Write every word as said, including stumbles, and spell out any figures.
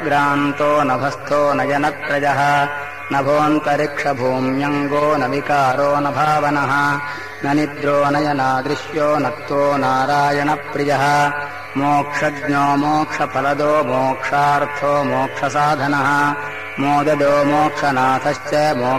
ग्रान्तो नभस्थो न जनत्रजः नभोऽन्तरिक्षभूम्यङ्गो न विकारो न भावनः न निद्रो न यनादृश्यो नत्वो नारायणप्रियः मोक्षज्ञो मोक्षफलदो मोक्षार्थो मोक्षसाधनः मोददो मोक्षनाथश्च